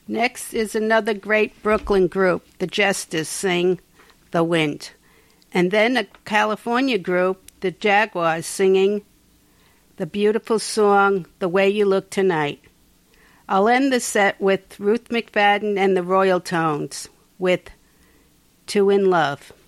Next is another great Brooklyn group, the Jesters, sing The Wind. And then a California group, the Jaguars, singing the beautiful song, The Way You Look Tonight. I'll end the set with Ruth McFadden and the Royal Tones with Two in Love.